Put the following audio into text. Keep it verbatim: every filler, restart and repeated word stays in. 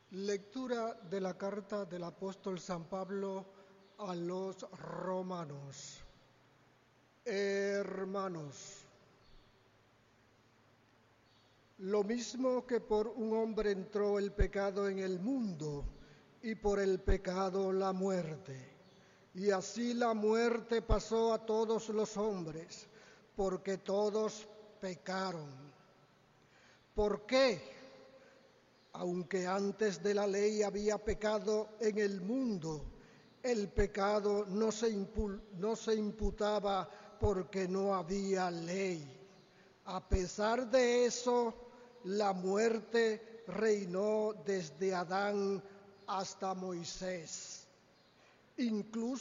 Lectura de la carta del apóstol San Pablo a los romanos. Hermanos, lo mismo que por un hombre entró el pecado en el mundo, y por el pecado la muerte, y así la muerte pasó a todos los hombres, porque todos pecaron. ¿Por qué? Aunque antes de la ley había pecado en el mundo, el pecado no se, impu- no se imputaba porque no había ley. A pesar de eso, la muerte reinó desde Adán hasta Moisés. Incluso